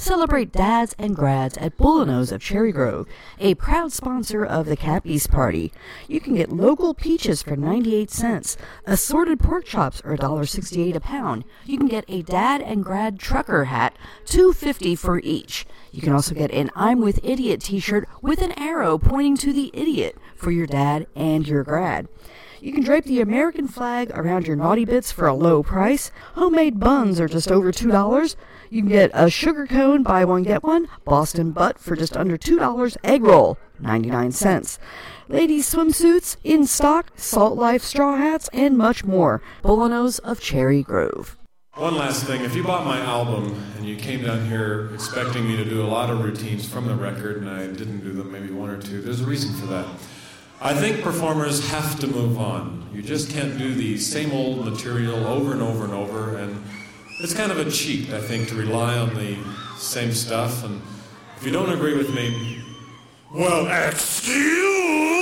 celebrate dads and grads at Bullino's of Cherry Grove, a proud sponsor of the Cap East Party. You can get local peaches for 98 cents. Assorted pork chops are $1.68 a pound. You can get a dad and grad trucker hat, $2.50 for each. You can also get an I'm with Idiot t-shirt with an arrow pointing to the idiot for your dad and your grad. You can drape the American flag around your naughty bits for a low price. Homemade buns are just over $2. You can get a sugar cone, buy one, get one. Boston butt for just under $2. Egg roll, 99 cents. Ladies' swimsuits in stock, Salt Life straw hats, and much more. Bullino's of Cherry Grove. One last thing, if you bought my album and you came down here expecting me to do a lot of routines from the record and I didn't do them, maybe one or two, there's a reason for that. I think performers have to move on. You just can't do the same old material over and over and over, and it's kind of a cheat, I think, to rely on the same stuff. And if you don't agree with me, well, excuse